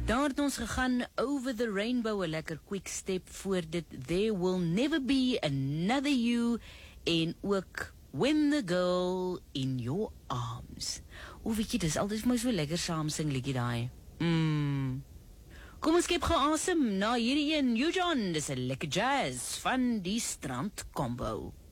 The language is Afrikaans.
Daar het ons gegaan Over the Rainbow, 'n lekker quick step voor dit There Will Never Be Another You en ook When the Girl in Your Arms. O, weet jy, dis altyd vir my so lekker saam sing liedjie daai. Kom ons skep gou asem na hierdie een, You John, dis 'n lekker jazz van die Strand Combo.